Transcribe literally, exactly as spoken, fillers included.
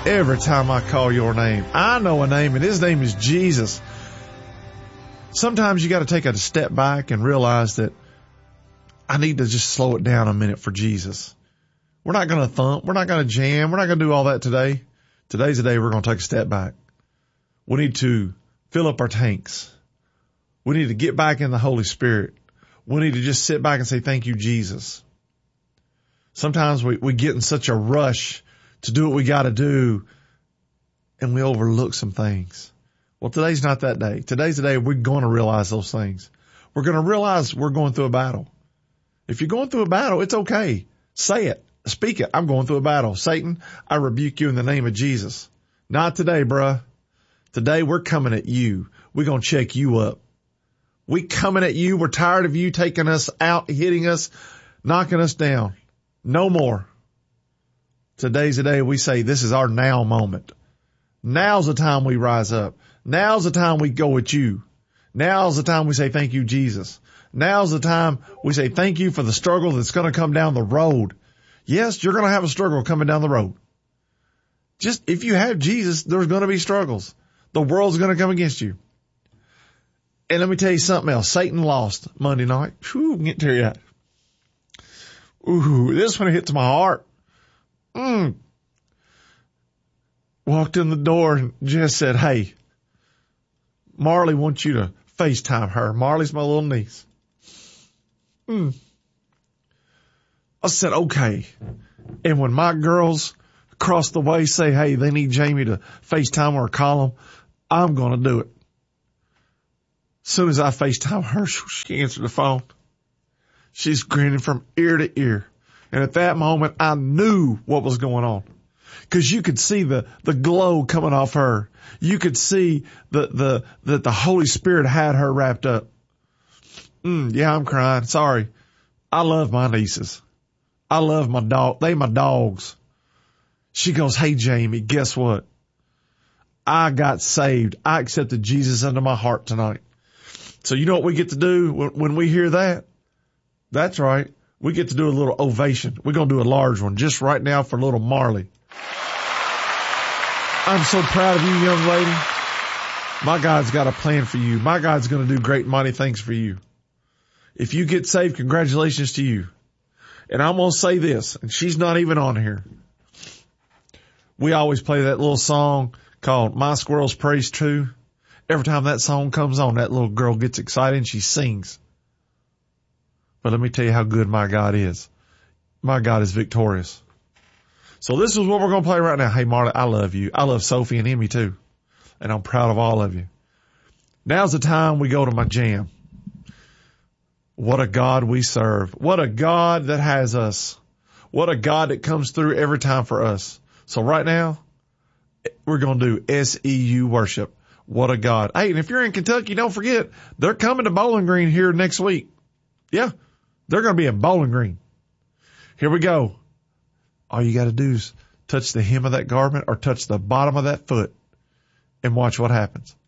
every time I call your name. I know a name, and his name is Jesus. Sometimes you got to take a step back and realize that I need to just slow it down a minute for Jesus. We're not going to thump. We're not going to jam. We're not going to do all that today. Today's the day we're going to take a step back. We need to fill up our tanks. We need to get back in the Holy Spirit. We need to just sit back and say, thank you, Jesus. Sometimes we, we get in such a rush to do what we got to do, and we overlook some things. Well, today's not that day. Today's the day we're going to realize those things. We're going to realize we're going through a battle. If you're going through a battle, it's okay. Say it. Speak it. I'm going through a battle. Satan, I rebuke you in the name of Jesus. Not today, bruh. Today we're coming at you. We're going to check you up. We coming at you. We're tired of you taking us out, hitting us, knocking us down. No more. Today's the day we say this is our now moment. Now's the time we rise up. Now's the time we go with you. Now's the time we say thank you, Jesus. Now's the time we say thank you for the struggle that's going to come down the road. Yes, you're going to have a struggle coming down the road. Just if you have Jesus, there's going to be struggles. The world's going to come against you. And let me tell you something else. Satan lost Monday night. Whew, I'm getting teary-eyed. Ooh, this one hits my heart. Mm. Walked in the door and Jess said, hey, Marley wants you to FaceTime her. Marley's my little niece. Mm. I said, okay. And when my girls across the way say, hey, they need Jamie to FaceTime or call them, I'm going to do it. As soon as I FaceTime her, she answered the phone. She's grinning from ear to ear. And at that moment, I knew what was going on. Because you could see the, the glow coming off her. You could see the, the, that the Holy Spirit had her wrapped up. Mm, yeah, I'm crying. Sorry. I love my nieces. I love my dog. They my dogs. She goes, hey, Jamie, guess what? I got saved. I accepted Jesus into my heart tonight. So you know what we get to do when, when we hear that? That's right. We get to do a little ovation. We're going to do a large one just right now for little Marley. I'm so proud of you, young lady. My God's got a plan for you. My God's going to do great and mighty things for you. If you get saved, congratulations to you. And I'm going to say this, and she's not even on here. We always play that little song called My Squirrels Praise Too. Every time that song comes on, that little girl gets excited and she sings. But let me tell you how good my God is. My God is victorious. So this is what we're going to play right now. Hey, Marley, I love you. I love Sophie and Emmy too. And I'm proud of all of you. Now's the time we go to my jam. What a God we serve. What a God that has us. What a God that comes through every time for us. So right now, we're going to do S E U worship. What a God. Hey, and if you're in Kentucky, don't forget, they're coming to Bowling Green here next week. Yeah, they're going to be in Bowling Green. Here we go. All you got to do is touch the hem of that garment or touch the bottom of that foot and watch what happens.